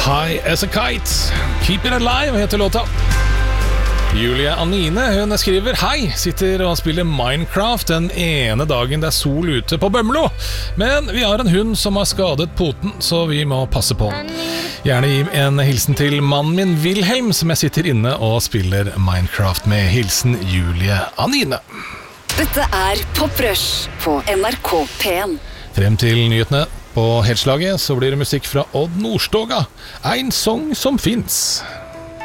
High as a kite, keep it alive heter låta. Julie Anine, hun skriver: Hei, sitter og spiller Minecraft den ene dagen det er sol ute på Bømlo. Men vi har en hund som har skadet poten, så vi må passe på. Gjerne gi en hilsen til mannen min Wilhelm, som jeg sitter inne og spiller Minecraft med. Hilsen Julie Anine. Dette er Pop Rush på NRK P1. Frem til nyhetene på Helslaget så blir det musikk fra Odd Nordstoga. En sang som finnes.